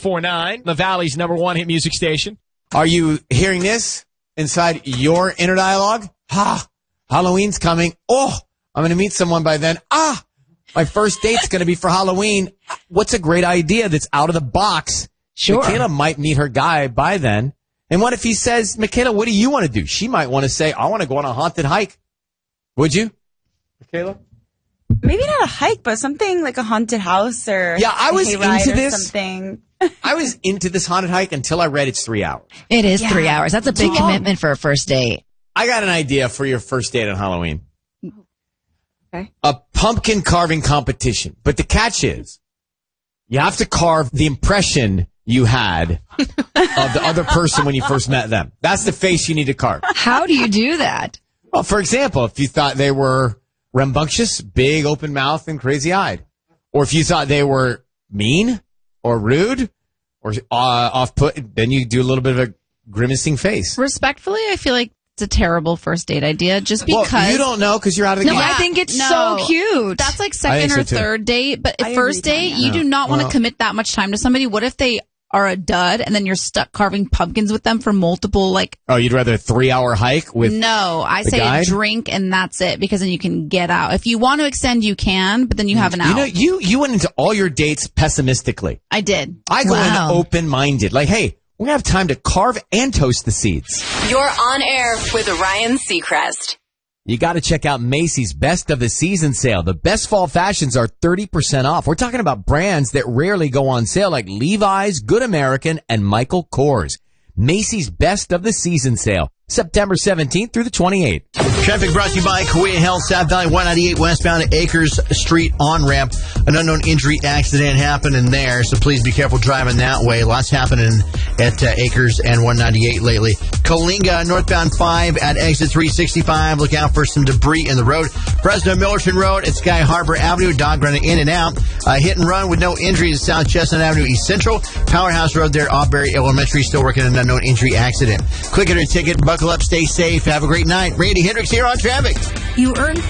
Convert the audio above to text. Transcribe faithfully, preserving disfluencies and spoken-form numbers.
four nine, the Valley's number one hit music station. Are you hearing this inside your inner dialogue? Ha! Halloween's coming. Oh, I'm going to meet someone by then. Ah! My first date's going to be for Halloween. What's a great idea that's out of the box? Sure. Michaela might meet her guy by then. And what if he says, Michaela, what do you want to do? She might want to say, I want to go on a haunted hike. Would you, Michaela? Maybe not a hike, but something like a haunted house or yeah, I was a hayride into or this. Something. I was into this haunted hike until I read it's three hours. It is Yeah. three hours. That's a big Too commitment for a first date. I got an idea for your first date on Halloween. Okay. A pumpkin carving competition. But the catch is, you have to carve the impression you had of the other person when you first met them. That's the face you need to carve. How do you do that? Well, for example, if you thought they were rambunctious, big open mouth and crazy eyed, or if you thought they were mean or rude or uh, off put, then you do a little bit of a grimacing face. Respectfully, I feel like it's a terrible first date idea just because. Well, you don't know because you're out of the No, game. I think it's No. so cute. That's like I think second so or too. third date, but I at first agree, date, Tanya. you do not want to Well- commit that much time to somebody. What if they are a dud and then you're stuck carving pumpkins with them for multiple, like, Oh, you'd rather a three hour hike with. no, I the say guide? a drink and that's it because then you can get out. If you want to extend, you can, but then you have an You out. know, you, you went into all your dates pessimistically. I did. I go Wow. in open minded. Like, hey, we're going to have time to carve and toast the seeds. You're on air with Ryan Seacrest. You got to check out Macy's Best of the Season sale. The best fall fashions are thirty percent off. We're talking about brands that rarely go on sale like Levi's, Good American, and Michael Kors. Macy's Best of the Season sale, September seventeenth through the twenty-eighth. Traffic brought to you by Kuwait Health, South Valley one ninety-eight westbound at Acres Street on-ramp. An unknown injury accident happened in there, so please be careful driving that way. Lots happening at uh, Acres and one ninety-eight lately. Coalinga, northbound five at exit three sixty-five. Look out for some debris in the road. Fresno Millerton Road at Sky Harbor Avenue. Dog running in and out. Uh, hit and run with no injuries at South Chestnut Avenue East Central. Powerhouse Road there, Auberry Elementary, still working an unknown injury accident. Click it or ticket. Buckle up. Stay safe. Have a great night. Randy Hendricks here on Traffic. You earn